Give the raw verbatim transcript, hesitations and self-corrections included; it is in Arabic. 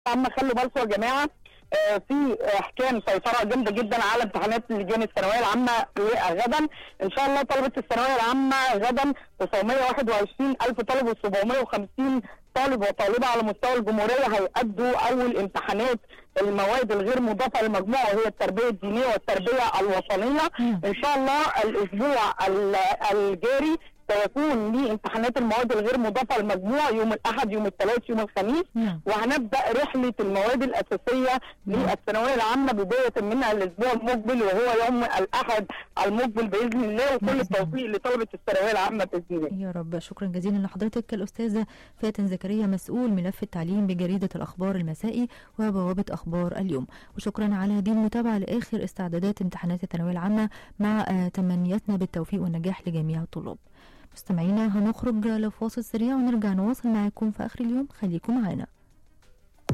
عامة خلوا بالكم يا جماعه، آه، في احكام سيطره جامده جدا على امتحانات لجان الثانويه العامه غدا. ان شاء الله طلبه الثانويه العامه غدا تسعمية وواحد وعشرين الف طالب وسبعمية وخمسين طالب وطالبه على مستوى الجمهوريه هيأدوا اول امتحانات المواد الغير مضافه للمجموع، وهي التربيه الدينيه والتربيه الوطنيه. ان شاء الله الاسبوع الجاري سيكون لامتحانات المواد الغير مضافه للمجموع يوم الاحد، يوم الثلاث، يوم الخميس. مم. وهنبدا رحله المواد الاساسيه للثانويه العامه بدايه من الاسبوع المقبل، وهو يوم الاحد المقبل باذن الله. وكل التوفيق لطلبه الثانويه العامه باذن الله. يا رب. شكرا جزيلا لحضرتك الاستاذه فاتن زكريا، مسؤول ملف التعليم بجريده الاخبار المسائي وبوابه اخبار اليوم. وشكرا على هذه المتابعه لاخر استعدادات امتحانات الثانويه العامه، مع تمنياتنا بالتوفيق والنجاح لجميع الطلاب. مستمعينا هنخرج لفاصل سريع ونرجع نواصل معاكم في آخر اليوم، خليكم معانا.